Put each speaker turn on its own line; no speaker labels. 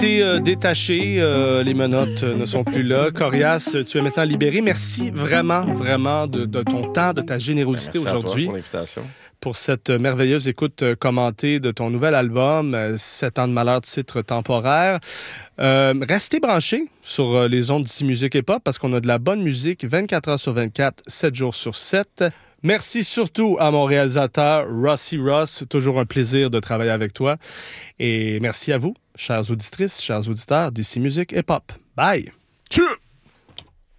été détaché. Les menottes ne sont plus là. Corias, tu es maintenant libéré. Merci vraiment, vraiment de ton temps, de ta générosité aujourd'hui.
Merci à toi pour l'invitation.
Pour cette merveilleuse écoute commentée de ton nouvel album, 7 ans de malheur, titre temporaire. Restez branchés sur les ondes d'ici Musique et Pop parce qu'on a de la bonne musique 24 heures sur 24, 7 jours sur 7. Merci surtout à mon réalisateur, Rossi Ross. Toujours un plaisir de travailler avec toi. Et merci à vous, chères auditrices, chers auditeurs d'ici Musique et Pop. Bye! Tchou!